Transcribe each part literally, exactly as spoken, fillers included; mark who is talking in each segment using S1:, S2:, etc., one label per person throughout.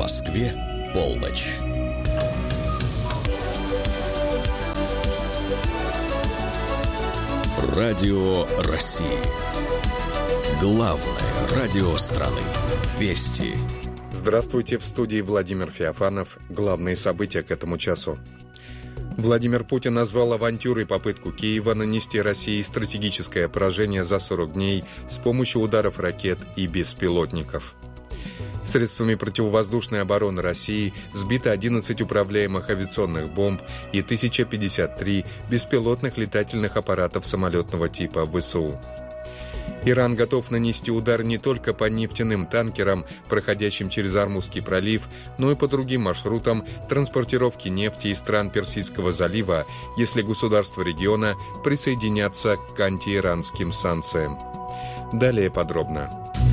S1: Москве полночь. Радио России. Главное радио страны. Вести.
S2: Здравствуйте, в студии Владимир Феофанов. Главные события к этому часу. Владимир Путин назвал авантюрой попытку Киева нанести России стратегическое поражение за сорок дней с помощью ударов ракет и беспилотников. Средствами противовоздушной обороны России сбито одиннадцать управляемых авиационных бомб и тысяча пятьдесят три беспилотных летательных аппаратов самолетного типа ВСУ. Иран готов нанести удар не только по нефтяным танкерам, проходящим через Ормузский пролив, но и по другим маршрутам транспортировки нефти из стран Персидского залива, если государства региона присоединятся к антииранским санкциям. Далее подробно.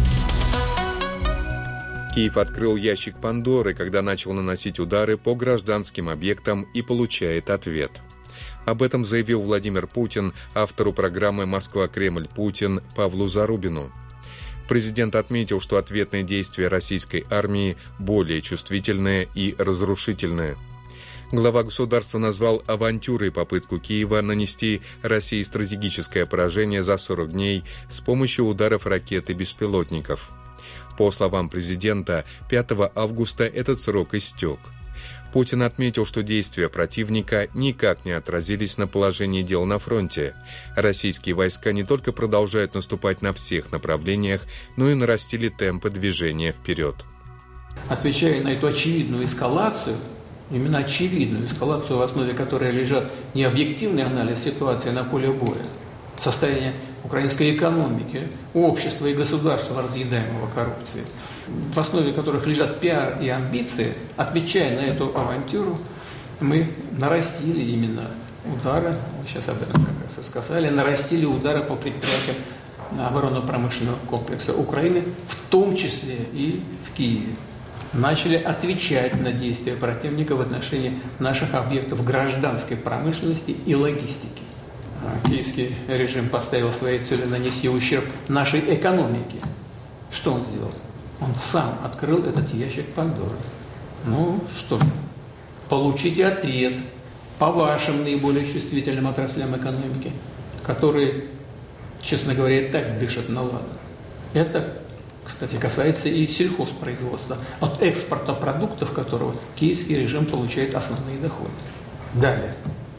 S2: Киев открыл ящик Пандоры, когда начал наносить удары по гражданским объектам и получает ответ. Об этом заявил Владимир Путин автору программы «Москва-Кремль-Путин» Павлу Зарубину. Президент отметил, что ответные действия российской армии более чувствительные и разрушительные. Глава государства назвал авантюрой попытку Киева нанести России стратегическое поражение за сорок дней с помощью ударов ракет и беспилотников. По словам президента, пятого августа этот срок истек. Путин отметил, что действия противника никак не отразились на положении дел на фронте. Российские войска не только продолжают наступать на всех направлениях, но и нарастили темпы движения вперед.
S3: Отвечая на эту очевидную эскалацию, именно очевидную эскалацию, в основе которой лежат не объективный анализ ситуации на поле боя, состояние украинской экономики, общества и государства, разъедаемого коррупцией, в основе которых лежат пиар и амбиции, отвечая на эту авантюру, мы нарастили именно удары, мы сейчас об этом как раз и сказали, нарастили удары по предприятиям оборонно-промышленного комплекса Украины, в том числе и в Киеве. Начали отвечать на действия противника в отношении наших объектов гражданской промышленности и логистики. Киевский режим поставил своей целью нанести ущерб нашей экономике. Что он сделал? Он сам открыл этот ящик Пандоры. Ну что же, получите ответ по вашим наиболее чувствительным отраслям экономики, которые, честно говоря, и так дышат на ладан. Это, кстати, касается и сельхозпроизводства, от экспорта продуктов которого киевский режим получает основные доходы. Далее.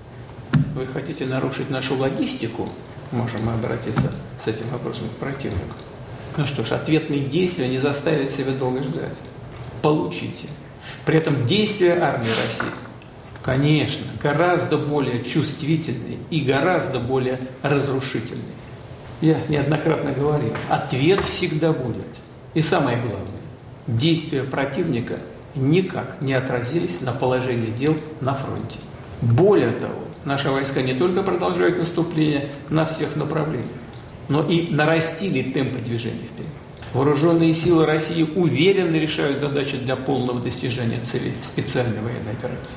S3: Вы хотите нарушить нашу логистику? Можем мы обратиться с этим вопросом к противнику. Ну что ж, ответные действия не заставят себя долго ждать. Получите. При этом действия армии России, конечно, гораздо более чувствительные и гораздо более разрушительные. Я неоднократно говорил, ответ всегда будет. И самое главное, действия противника никак не отразились на положении дел на фронте. Более того, наши войска не только продолжают наступление на всех направлениях, но и нарастили темпы движения вперед. Вооруженные силы России уверенно решают задачи для полного достижения целей специальной военной операции.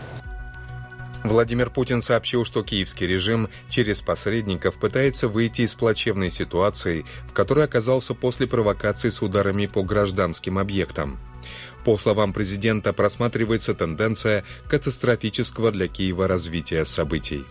S2: Владимир Путин сообщил, что киевский режим через посредников пытается выйти из плачевной ситуации, в которой оказался после провокаций с ударами по гражданским объектам. По словам президента, просматривается тенденция катастрофического для Киева развития событий.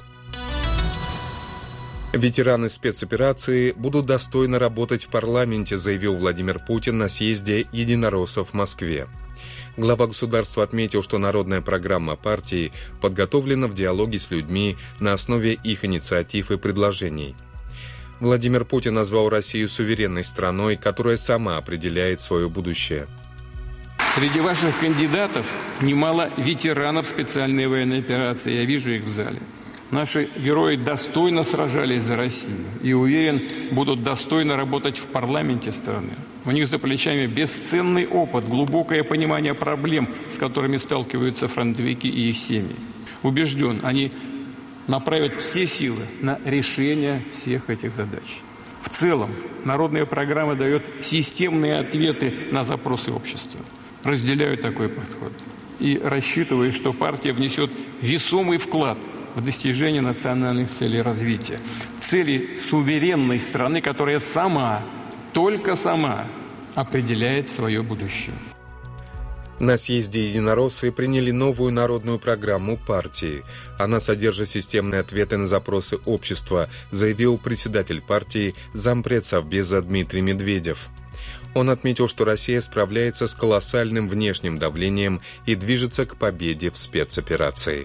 S2: Ветераны спецоперации будут достойно работать в парламенте, заявил Владимир Путин на съезде единороссов в Москве. Глава государства отметил, что народная программа партии подготовлена в диалоге с людьми на основе их инициатив и предложений. Владимир Путин назвал Россию суверенной страной, которая сама определяет свое будущее.
S4: Среди ваших кандидатов немало ветеранов специальной военной операции. Я вижу их в зале. Наши герои достойно сражались за Россию и, уверен, будут достойно работать в парламенте страны. У них за плечами бесценный опыт, глубокое понимание проблем, с которыми сталкиваются фронтовики и их семьи. Убежден, они направят все силы на решение всех этих задач. В целом, народная программа дает системные ответы на запросы общества. Разделяю такой подход и рассчитываю, что партия внесет весомый вклад в достижение национальных целей развития, целей суверенной страны, которая сама, только сама определяет свое будущее.
S2: На съезде единороссы приняли новую народную программу партии. Она содержит системные ответы на запросы общества, заявил председатель партии, зампред Совбеза Дмитрий Медведев. Он отметил, что Россия справляется с колоссальным внешним давлением и движется к победе в спецоперации.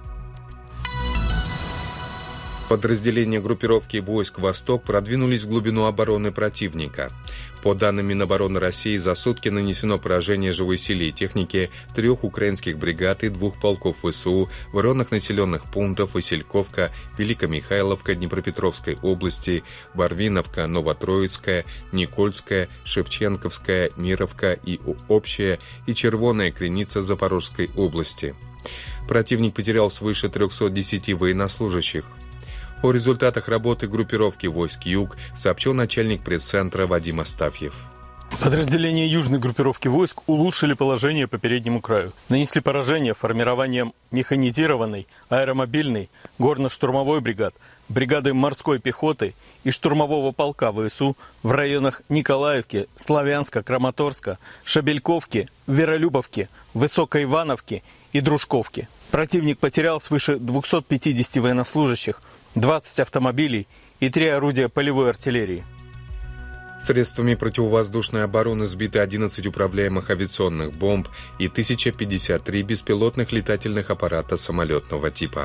S2: Подразделения группировки войск «Восток» продвинулись в глубину обороны противника. По данным Минобороны России, за сутки нанесено поражение живой силе и технике трех украинских бригад и двух полков ВСУ в районах населенных пунктов Васильковка, Великомихайловка Днепропетровской области, Барвиновка, Новотроицкая, Никольская, Шевченковская, Мировка и Общая и Червоная Креница Запорожской области. Противник потерял свыше трехсот десяти военнослужащих. О результатах работы группировки войск «Юг» сообщил начальник пресс-центра Вадим Астафьев.
S5: Подразделения южной группировки войск улучшили положение по переднему краю. Нанесли поражение формированием механизированной, аэромобильной, горно-штурмовой бригад, бригады морской пехоты и штурмового полка ВСУ в районах Николаевки, Славянска, Краматорска, Шабельковки, Веролюбовки, Высокой Ивановки и Дружковки. Противник потерял свыше двухсот пятидесяти военнослужащих, двадцать автомобилей и три орудия полевой артиллерии.
S2: Средствами противовоздушной обороны сбиты одиннадцать управляемых авиационных бомб и тысяча пятьдесят три беспилотных летательных аппарата самолетного типа.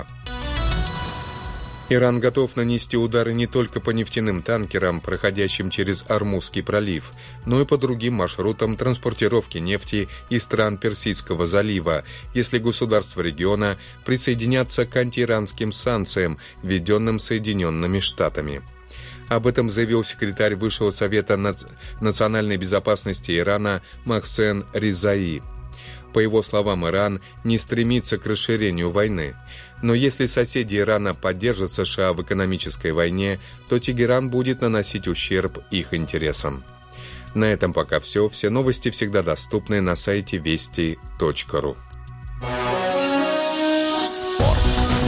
S2: Иран готов нанести удары не только по нефтяным танкерам, проходящим через Ормузский пролив, но и по другим маршрутам транспортировки нефти из стран Персидского залива, если государства региона присоединятся к антииранским санкциям, введенным Соединенными Штатами. Об этом заявил секретарь Высшего совета национальной безопасности Ирана Мохсен Резаи. По его словам, Иран не стремится к расширению войны. Но если соседи Ирана поддержат США в экономической войне, то Тегеран будет наносить ущерб их интересам. На этом пока все. Все новости всегда доступны на сайте вести точка ру.
S1: Спорт.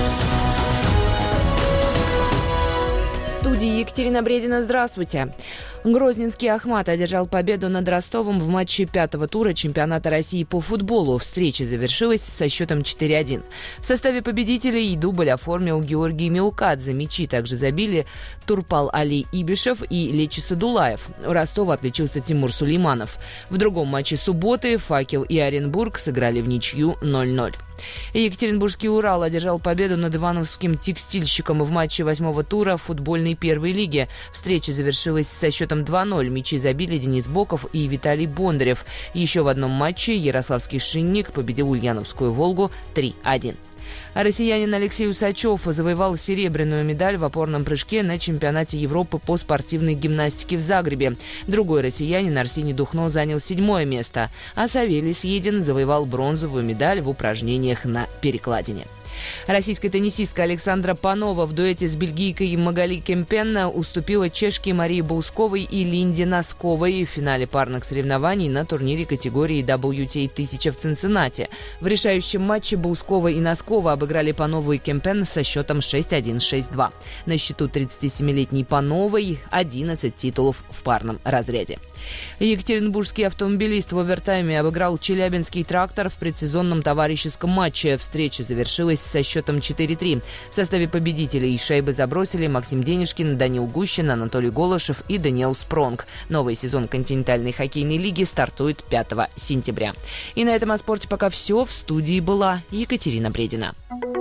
S6: В студии Екатерина Бредина. Здравствуйте. Грозненский «Ахмат» одержал победу над Ростовом в матче пятого тура чемпионата России по футболу. Встреча завершилась со счетом четыре один. В составе победителей и дубль оформил Георгий Меукадзе. Мячи также забили Турпал Али Ибишев и Лечи Садулаев. У Ростова отличился Тимур Сулейманов. В другом матче субботы «Факел» и Оренбург сыграли в ничью ноль ноль. Екатеринбургский «Урал» одержал победу над ивановским «Текстильщиком» в матче восьмого тура футбольной первой лиги. Встреча завершилась со счетом два ноль. Мячи забили Денис Боков и Виталий Бондарев. Еще в одном матче ярославский «Шинник» победил Ульяновскую «Волгу» три один. А россиянин Алексей Усачев завоевал серебряную медаль в опорном прыжке на чемпионате Европы по спортивной гимнастике в Загребе. Другой россиянин Арсений Духно занял седьмое место, а Савелий Съедин завоевал бронзовую медаль в упражнениях на перекладине. Российская теннисистка Александра Панова в дуэте с бельгийкой Магали Кемпенна уступила чешке Марии Баусковой и Линде Носковой в финале парных соревнований на турнире категории дабл ю ти эй тысяча в Цинциннати. В решающем матче Баускова и Носкова обыграли Панову и Кемпенна со счетом шесть один - шесть два. На счету тридцатисемилетней Пановой одиннадцать титулов в парном разряде. Екатеринбургский автомобилист в овертайме обыграл Челябинский «Трактор» в предсезонном товарищеском матче. Встреча завершилась со счетом четыре три. В составе победителей шайбы забросили Максим Денежкин, Данил Гущин, Анатолий Голышев и Даниэл Спронг. Новый сезон континентальной хоккейной лиги стартует пятого сентября. И на этом о спорте пока все. В студии была Екатерина Бредина.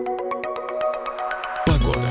S1: Погода.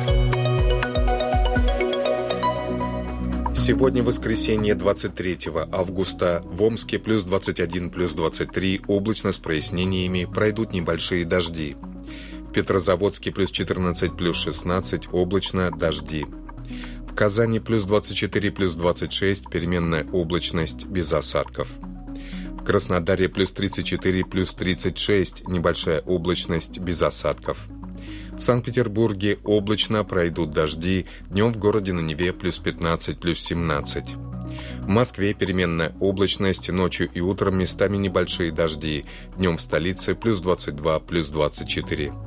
S2: Сегодня воскресенье, двадцать третьего августа. В Омске плюс двадцать один, плюс двадцать три, облачно с прояснениями, пройдут небольшие дожди. В Петрозаводске плюс четырнадцать, плюс шестнадцать, облачно, дожди. В Казани плюс двадцать четыре, плюс двадцать шесть, переменная облачность, без осадков. В Краснодаре плюс тридцать четыре, плюс тридцать шесть, небольшая облачность, без осадков. В Санкт-Петербурге облачно, пройдут дожди, днем в городе на Неве плюс пятнадцать, плюс семнадцать. В Москве переменная облачность, ночью и утром местами небольшие дожди, днем в столице плюс двадцать два, плюс двадцать четыре.